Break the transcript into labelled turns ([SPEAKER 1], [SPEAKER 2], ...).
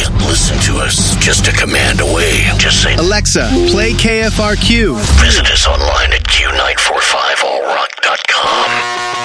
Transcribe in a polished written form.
[SPEAKER 1] listen to us just a command away. Just say,
[SPEAKER 2] Alexa, play KFRQ.
[SPEAKER 1] Visit us online at Q945allrock.com.